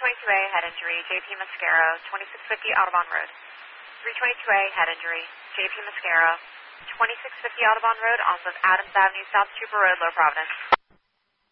322A, head injury, JP Mascaro, 2650 Audubon Road. 322A, head injury, JP Mascaro, 2650 Audubon Road, off of Adams Avenue, South Trooper Road, Low Providence.